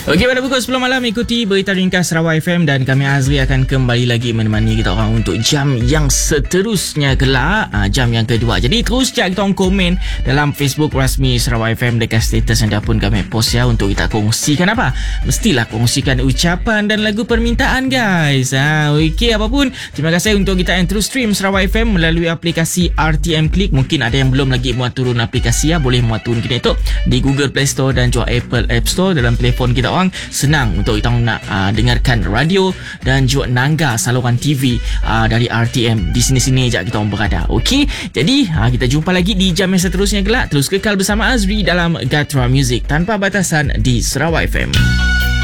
Okey, pada pukul 10 malam ikuti berita ringkas Sarawak FM dan kami Azri akan kembali lagi menemani kita orang untuk jam yang seterusnya kelak, jam yang kedua. Jadi terus je kita orang komen dalam Facebook rasmi Sarawak FM dekat status anda pun kami post ya untuk kita kongsikan apa. Mestilah kongsikan ucapan dan lagu permintaan guys. Okey, apapun terima kasih untuk kita yang terus stream Sarawak FM melalui aplikasi RTM Click. Mungkin ada yang belum lagi muat turun aplikasi ya, boleh muat turun kita itu di Google Play Store dan juga Apple App Store. Dalam telefon kita orang senang untuk kita nak dengarkan radio dan juga nangga saluran TV dari RTM. Di sini-sini je kita orang berada. Okey, jadi kita jumpa lagi di jam yang seterusnya kelak. Terus kekal bersama Azri dalam Gatra Music tanpa batasan di Sarawak FM.